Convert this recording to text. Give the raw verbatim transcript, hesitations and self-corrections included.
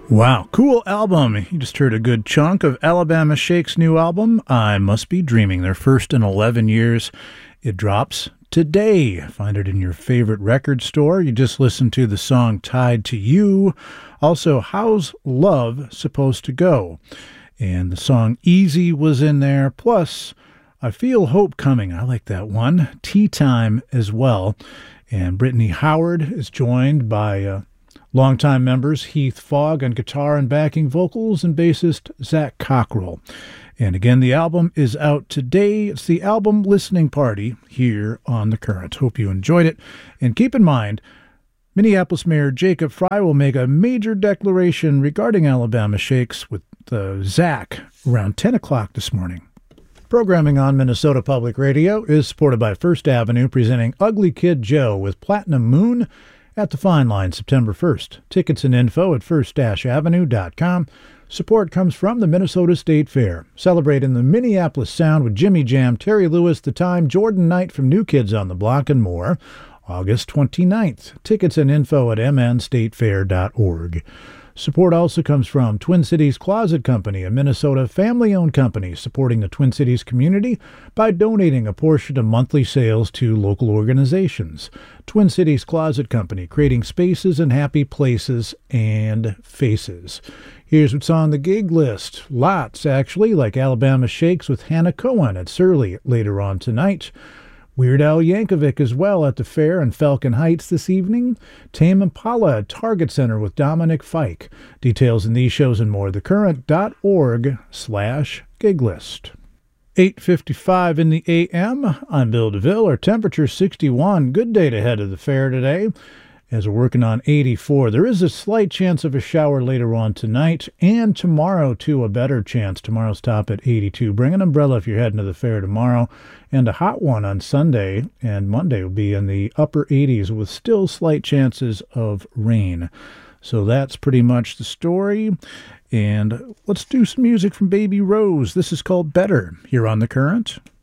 Wow, cool album. You just heard a good chunk of Alabama Shake's new album, I Must Be Dreaming, their first in eleven years. It drops today. Find it in your favorite record store. You just listened to the song Tied to You. Also, How's Love Supposed to Go? And the song Easy was in there. Plus, I Feel Hope Coming. I like that one. Tea Time as well. And Brittany Howard is joined by Uh, longtime members Heath Fogg on guitar and backing vocals, and bassist Zach Cockrell. And again, the album is out today. It's the album listening party here on The Current. Hope you enjoyed it. And keep in mind, Minneapolis Mayor Jacob Frey will make a major declaration regarding Alabama Shakes with uh, Zach around ten o'clock this morning. Programming on Minnesota Public Radio is supported by First Avenue, presenting Ugly Kid Joe with Platinum Moon at the Fine Line September first. Tickets and info at first avenue dot com. Support comes from the Minnesota State Fair. Celebrating the Minneapolis sound with Jimmy Jam, Terry Lewis, The Time, Jordan Knight from New Kids on the Block, and more. August twenty-ninth. Tickets and info at m n state fair dot org. Support also comes from Twin Cities Closet Company, a Minnesota family-owned company supporting the Twin Cities community by donating a portion of monthly sales to local organizations. Twin Cities Closet Company, creating spaces and happy places and faces. Here's what's on the gig list. Lots, actually, like Alabama Shakes with Hannah Cohen at Surly later on tonight. Weird Al Yankovic as well at the fair in Falcon Heights this evening. Tame Impala at Target Center with Dominic Fike. Details in these shows and more, thecurrent.org slash gig list. eight fifty-five in the a m. I'm Bill DeVille. Our temperature sixty-one. Good day to head of the fair today, as we're working on eighty-four. There is a slight chance of a shower later on tonight, and tomorrow, too, a better chance. Tomorrow's top at eighty-two. Bring an umbrella if you're heading to the fair tomorrow, and a hot one on Sunday, and Monday will be in the upper eighties with still slight chances of rain. So that's pretty much the story, and let's do some music from Baby Rose. This is called Better here on The Current.